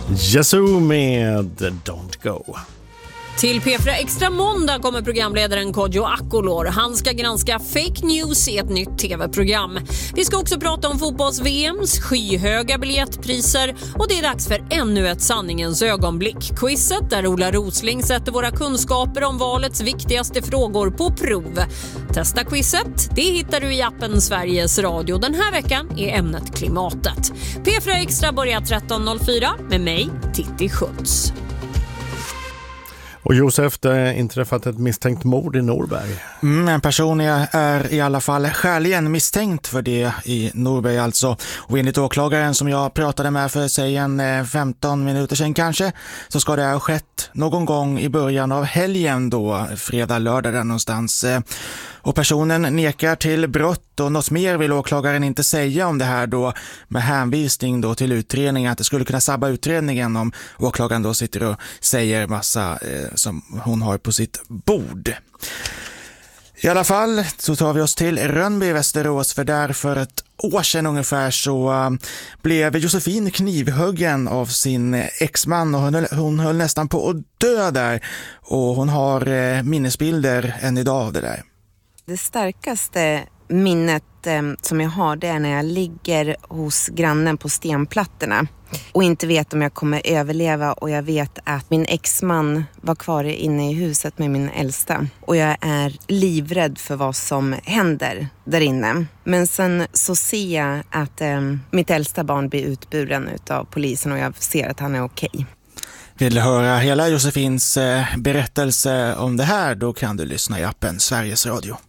Yazoo med Don't Go. Till P4 Extra måndag kommer programledaren Kodjo Akolor. Han ska granska fake news i ett nytt tv-program. Vi ska också prata om fotbolls-VMs skyhöga biljettpriser och det är dags för ännu ett sanningens ögonblick. Quizet där Ola Rosling sätter våra kunskaper om valets viktigaste frågor på prov. Testa quizet, det hittar du i appen Sveriges Radio. Den här veckan är ämnet klimatet. P4 Extra börjar 13.04 med mig, Titti Schultz. Och Josef, det är inträffat ett misstänkt mord i Norberg. En person är i alla fall skäligen misstänkt för det i Norberg alltså. Och enligt åklagaren som jag pratade med för sig en 15 minuter sedan kanske, så ska det ha skett någon gång i början av helgen då, fredag, lördag där någonstans. Och personen nekar till brott och något mer vill åklagaren inte säga om det här då, med hänvisning då till utredningen, att det skulle kunna sabba utredningen om åklagaren då sitter och säger massa som hon har på sitt bord. I alla fall så tar vi oss till Rönnby i Västerås, för där för ett år sedan ungefär så blev Josefin knivhuggen av sin exman och hon höll nästan på att dö där, och hon har minnesbilder än idag av det där. Det starkaste minnet som jag har, det är när jag ligger hos grannen på stenplattorna och inte vet om jag kommer överleva, och jag vet att min exman var kvar inne i huset med min äldsta och jag är livrädd för vad som händer där inne. Men sen så ser jag att mitt äldsta barn blir utburen av polisen och jag ser att han är okej. Vill du höra hela Josefins berättelse om det här, då kan du lyssna i appen Sveriges Radio.